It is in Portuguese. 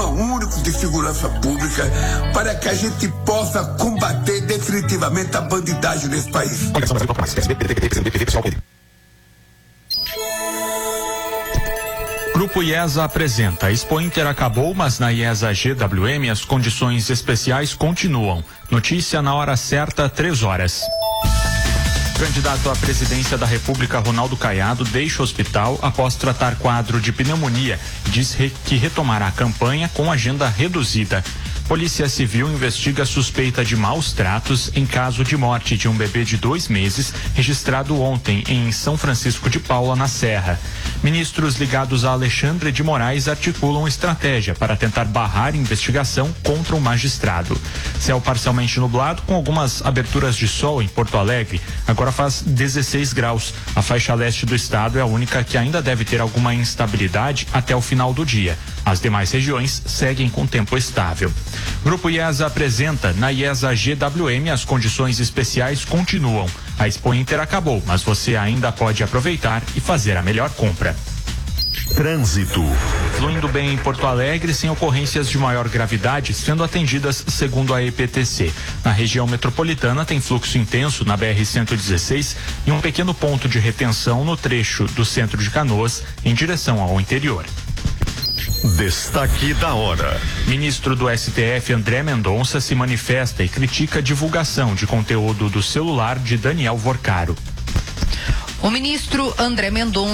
Sistema Único de Segurança Pública para que a gente possa combater definitivamente a bandidagem nesse país. Grupo IESA apresenta: a Expo Inter acabou, mas na IESA GWM as condições especiais continuam. Notícia na hora certa, 3h. Candidato à presidência da República, Ronaldo Caiado, deixa o hospital após tratar quadro de pneumonia. Diz que retomará a campanha com agenda reduzida. Polícia Civil investiga suspeita de maus tratos em caso de morte de um bebê de 2 meses, registrado ontem em São Francisco de Paula, na Serra. Ministros ligados a Alexandre de Moraes articulam estratégia para tentar barrar investigação contra o magistrado. Céu parcialmente nublado, com algumas aberturas de sol em Porto Alegre. Agora faz 16 graus. A faixa leste do estado é a única que ainda deve ter alguma instabilidade até o final do dia. As demais regiões seguem com tempo estável. Grupo IESA apresenta: na IESA GWM as condições especiais continuam. A Expo Inter acabou, mas você ainda pode aproveitar e fazer a melhor compra. Trânsito. Fluindo bem em Porto Alegre, sem ocorrências de maior gravidade sendo atendidas segundo a EPTC. Na região metropolitana tem fluxo intenso na BR-116 e um pequeno ponto de retenção no trecho do centro de Canoas em direção ao interior. Destaque da hora. Ministro do STF, André Mendonça, se manifesta e critica a divulgação de conteúdo do celular de Daniel Vorcaro. O ministro André Mendonça